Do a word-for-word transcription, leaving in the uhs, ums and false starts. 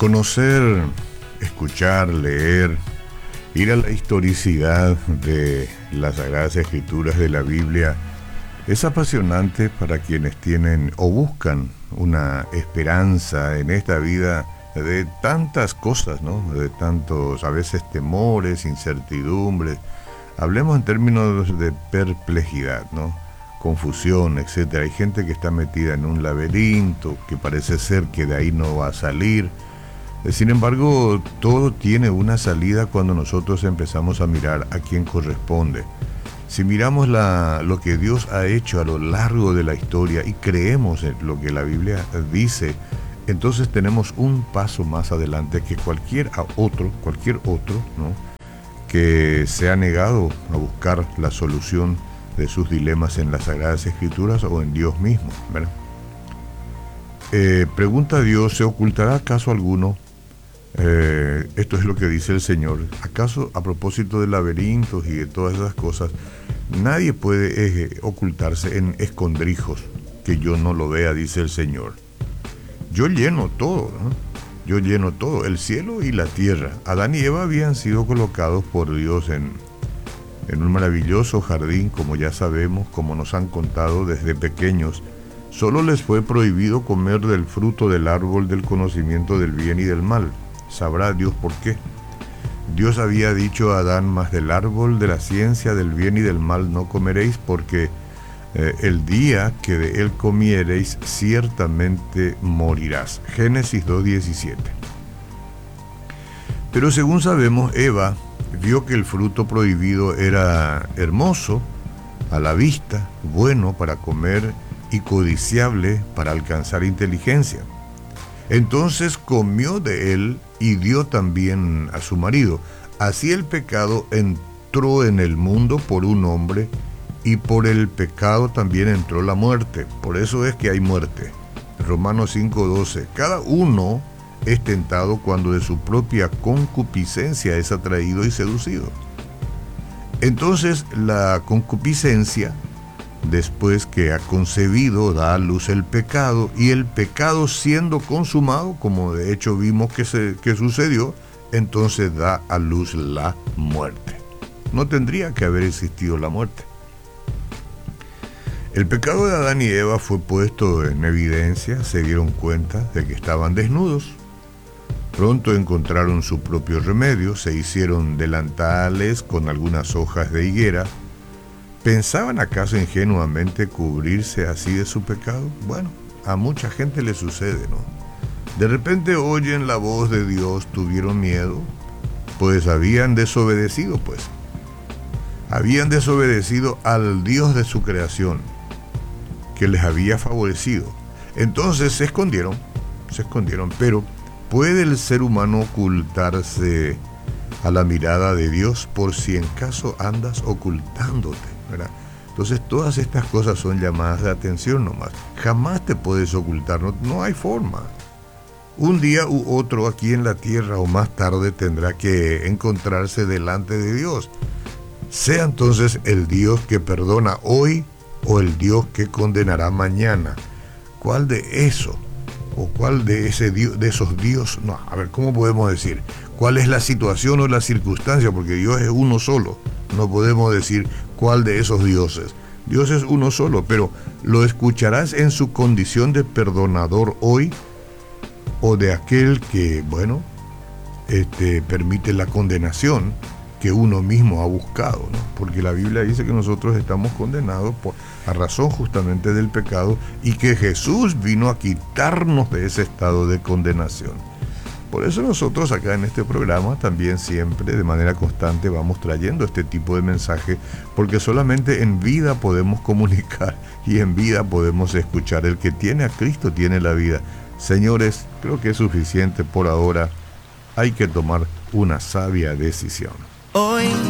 Conocer, escuchar, leer, ir a la historicidad de las Sagradas Escrituras de la Biblia es apasionante para quienes tienen o buscan una esperanza en esta vida de tantas cosas, ¿no? De tantos, a veces, temores, incertidumbres. Hablemos en términos de perplejidad, ¿no? Confusión, etcétera. Hay gente que está metida en un laberinto, que parece ser que de ahí no va a salir. Sin embargo, todo tiene una salida cuando nosotros empezamos a mirar a quién corresponde. Si miramos la, lo que Dios ha hecho a lo largo de la historia y creemos en lo que la Biblia dice, entonces tenemos un paso más adelante que cualquier otro, cualquier otro, ¿no? Que se ha negado a buscar la solución de sus dilemas en las Sagradas Escrituras o en Dios mismo, ¿verdad? Eh, pregunta a Dios, ¿se ocultará acaso alguno? Eh, esto es lo que dice el Señor. ¿Acaso a propósito de laberintos y de todas esas cosas, nadie puede eh, ocultarse en escondrijos que yo no lo vea, dice el Señor? Yo lleno todo, ¿no? Yo lleno todo, el cielo y la tierra. Adán y Eva habían sido colocados por Dios en, en un maravilloso jardín, como ya sabemos, como nos han contado desde pequeños. Solo les fue prohibido comer del fruto del árbol del conocimiento del bien y del mal. Sabrá Dios por qué. Dios había dicho a Adán, mas del árbol de la ciencia del bien y del mal no comeréis, porque eh, el día que de él comiereis ciertamente morirás. Génesis dos diecisiete. Pero según sabemos, Eva vio que el fruto prohibido era hermoso a la vista, bueno para comer y codiciable para alcanzar inteligencia. Entonces comió de él y dio también a su marido. Así el pecado entró en el mundo por un hombre, y por el pecado también entró la muerte. Por eso es que hay muerte. Romanos cinco doce. Cada uno es tentado cuando de su propia concupiscencia es atraído y seducido. Entonces la concupiscencia, después que ha concebido, da a luz el pecado, y el pecado siendo consumado, como de hecho vimos que, se, que sucedió, entonces da a luz la muerte. No tendría que haber existido la muerte. El pecado de Adán y Eva fue puesto en evidencia, se dieron cuenta de que estaban desnudos. Pronto encontraron su propio remedio, se hicieron delantales con algunas hojas de higuera. ¿Pensaban acaso ingenuamente cubrirse así de su pecado? Bueno, a mucha gente le sucede, ¿no? De repente oyen la voz de Dios, tuvieron miedo, pues habían desobedecido, pues. Habían desobedecido al Dios de su creación, que les había favorecido. Entonces se escondieron, se escondieron, pero ¿puede el ser humano ocultarse a la mirada de Dios por si en caso andas ocultándote, ¿verdad? Entonces todas estas cosas son llamadas de atención nomás. Jamás te puedes ocultar, no, no hay forma. Un día u otro aquí en la tierra o más tarde tendrá que encontrarse delante de Dios. Sea entonces el Dios que perdona hoy o el Dios que condenará mañana. ¿Cuál de eso? ¿O cuál de, ese Dios, de esos Dios? No, a ver, ¿cómo podemos decir? ¿Cuál es la situación o la circunstancia? Porque Dios es uno solo. No podemos decir cuál de esos dioses. Dios es uno solo, pero ¿lo escucharás en su condición de perdonador hoy? ¿O de aquel que, bueno, este, permite la condenación que uno mismo ha buscado, ¿no? Porque la Biblia dice que nosotros estamos condenados por, a razón justamente del pecado, y que Jesús vino a quitarnos de ese estado de condenación. Por eso nosotros acá en este programa también siempre de manera constante vamos trayendo este tipo de mensaje, porque solamente en vida podemos comunicar y en vida podemos escuchar. El que tiene a Cristo tiene la vida. Señores, creo que es suficiente por ahora. Hay que tomar una sabia decisión. Hoy